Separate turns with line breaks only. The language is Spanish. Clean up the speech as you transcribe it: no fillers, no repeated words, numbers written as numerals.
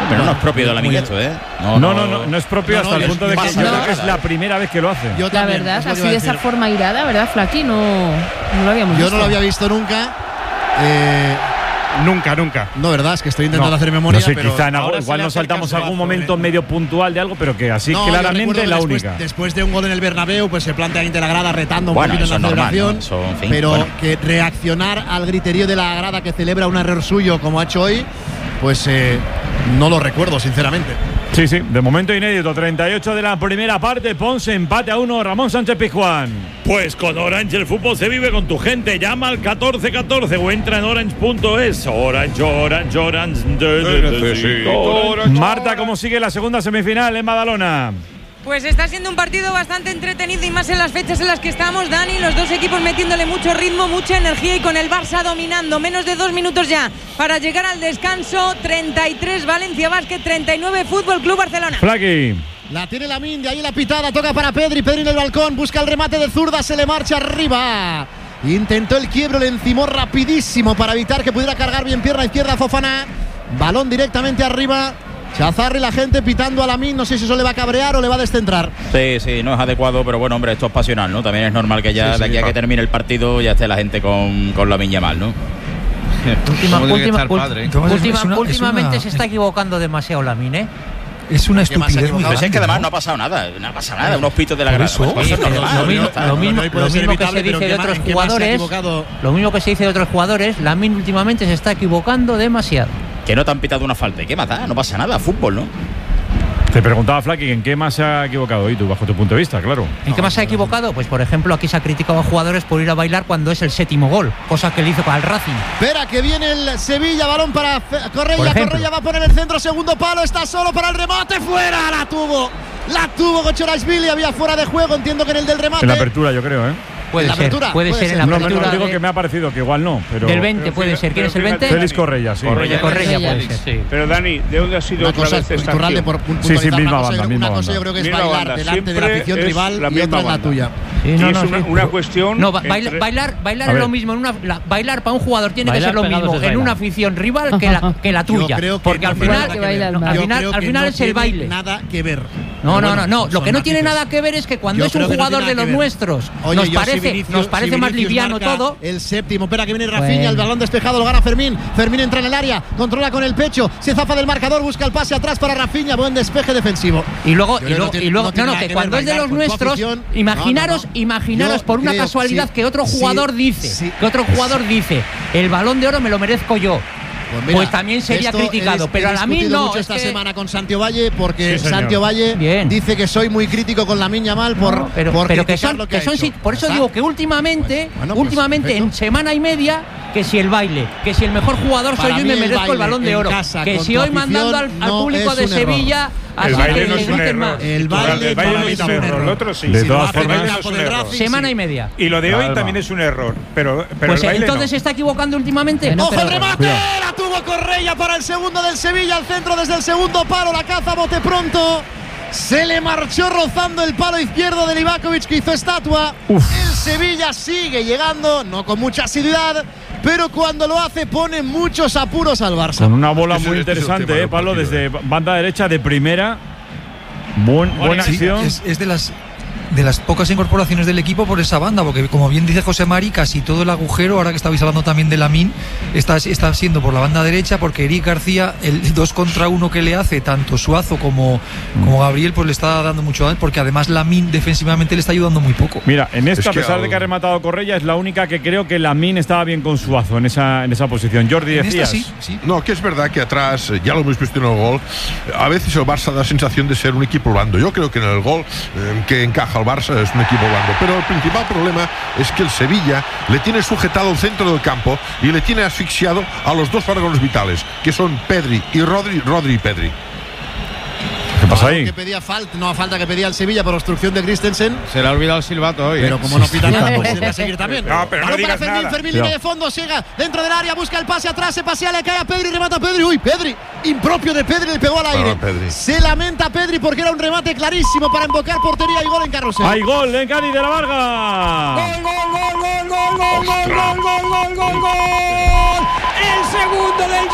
Pero no es propio de Lamine esto, ¿eh?
No es propio hasta el punto de que yo creo que es la primera vez que lo hace.
La verdad, así de esa forma irada, ¿verdad, Flaky? No lo habíamos visto.
Yo no lo había visto nunca.
Nunca.
No, verdad, es que estoy intentando hacer memoria.
No sé,
pero
quizá igual nos saltamos algún momento medio puntual de algo, pero que así claramente la única.
Después de un gol en el Bernabéu, pues se plantea ante la grada retando un
Bueno,
poquito en la
normal,
celebración.
¿no? Eso, en fin,
pero
bueno.
que reaccionar al griterío de la grada que celebra un error suyo como ha hecho hoy, pues no lo recuerdo, sinceramente.
Sí, de momento inédito. 38 de la primera parte. Ponce empate a 1. Ramón Sánchez Pizjuán.
Pues con Orange el fútbol se vive con tu gente. Llama al 1414 o entra en orange.es. Orange.
Marta, ¿cómo sigue la segunda semifinal en Badalona?
Pues está siendo un partido bastante entretenido y más en las fechas en las que estamos, Dani. Los dos equipos metiéndole mucho ritmo, mucha energía y con el Barça dominando. Menos de 2 minutos ya para llegar al descanso. 33 Valencia Basket, 39 Fútbol Club Barcelona.
Flaky.
La tiene Lamine, de ahí la pitada, toca para Pedri en el balcón, busca el remate de zurda, se le marcha arriba. Intentó el quiebro, le encimó rapidísimo para evitar que pudiera cargar bien pierna izquierda Fofana. Balón directamente arriba. Chazarri, la gente pitando a Lamine, no sé si eso le va a cabrear o le va a descentrar.
Sí, no es adecuado, pero bueno, hombre, esto es pasional, ¿no? También es normal que ya de aquí a que termine el partido ya esté la gente con Lamine Yamal, ¿no?
Últimamente se está equivocando demasiado Lamine, ¿eh?
Es una estupidez muy
grande. Pero es que además
¿no?
no ha pasado nada, unos pitos de la grada.
Lo mismo que se dice de otros jugadores, lo mismo que se dice de otros jugadores, Lamine últimamente se está equivocando demasiado.
Que no te han pitado una falta, ¿y qué más da? No pasa nada, fútbol, ¿no?
Te preguntaba, Flaky, ¿en qué más se ha equivocado hoy tú, bajo tu punto de vista? Claro.
¿En qué más se ha equivocado? Pues, por ejemplo, aquí se ha criticado a jugadores por ir a bailar cuando es el 7º gol, cosa que le hizo para el Racing.
Espera, que viene el Sevilla, balón para Correia. Correia va a poner el centro, segundo palo, está solo para el remate, fuera, la tuvo Gochorashvili, había fuera de juego, entiendo que en el del remate.
En la apertura, yo creo, ¿eh?
Puede ser en la apertura.
No digo que me ha parecido que igual no, pero
del 20 puede ser. ¿Quién es el 20?
Félix Correia, sí.
Correia puede ser, sí.
Pero Dani, ¿de dónde ha sido otra vez esta acción?
Misma banda.
Una cosa yo creo que es bailar delante de la afición rival y otra es la tuya.
Sí, es una cuestión.
No, bailar es lo mismo. Bailar para un jugador tiene que ser lo mismo en una afición rival que la tuya. Porque al final es el baile.
Nada que ver.
No. Lo que no tiene nada que ver es que cuando es un jugador de los nuestros nos parece más liviano todo.
El séptimo, espera que viene Rafinha, el balón despejado, lo gana Fermín. Fermín entra en el área, controla con el pecho, se zafa del marcador, busca el pase atrás para Rafinha, buen despeje defensivo.
Y luego, que cuando es de los nuestros, imaginaros por una casualidad que otro jugador dice, el Balón de Oro me lo merezco yo. Pues también sería criticado, pero a Lamine no.
Mucho esta semana con Santi Ovalle, porque Santi Ovalle dice que soy muy crítico con Lamine Yamal
pero que son por eso digo que últimamente en semana y media, que si el baile, que si el mejor jugador soy yo y me merezco el Balón de Oro, que si hoy mandando al público de Sevilla.
El baile no es un error.
El baile no es un error.
El otro sí.
De todas formas,
semana y media.
Y lo de hoy también es un error. Pero
pues
el baile
entonces se está equivocando últimamente.
¡Ojo el remate! La tuvo Correia para el segundo del Sevilla. Al centro desde el segundo palo. La caza bote pronto. Se le marchó rozando el palo izquierdo de Livakovic, que hizo estatua. El Sevilla sigue llegando, no con mucha asiduidad, pero cuando lo hace pone muchos apuros al Barça.
Con una bola muy interesante, Pablo, desde banda derecha de primera. Buena acción.
Es de las pocas incorporaciones del equipo por esa banda, porque como bien dice José Mari, casi todo el agujero, ahora que estabais hablando también de Lamine, está siendo por la banda derecha, porque Eric García, el 2 contra 1 que le hace tanto Suazo como Gabriel, pues le está dando mucho a él, porque además Lamine defensivamente le está ayudando muy poco.
Mira, en esta, a pesar de que ha rematado Correia, es la única que creo que Lamine estaba bien con Suazo en esa posición. Jordi, decías.
Sí. No, que es verdad que atrás, ya lo hemos visto en el gol, a veces el Barça da la sensación de ser un equipo blando. Yo creo que en el gol que encaja el Barça es un equipo blando, pero el principal problema es que el Sevilla le tiene sujetado el centro del campo y le tiene asfixiado a los dos órganos vitales, que son Pedri y Rodri y Pedri.
¿Qué pasa ahí?
Que pedía falta que pedía el Sevilla por obstrucción de Christensen.
Se le ha olvidado el silbato hoy.
Pero como no pita nada, pues tendrá que seguir también.
No, pero no digas
Fermín,
nada.
Fermín, línea de fondo, llega dentro del área, busca el pase atrás, se pasea, le cae a Pedri, remata a Pedri. Uy, Pedri, impropio de Pedri, le pegó al aire. Se lamenta Pedri porque era un remate clarísimo para invocar portería y gol en Carrusel.
Hay gol en Cádiz de la Varga.
Gol. El segundo del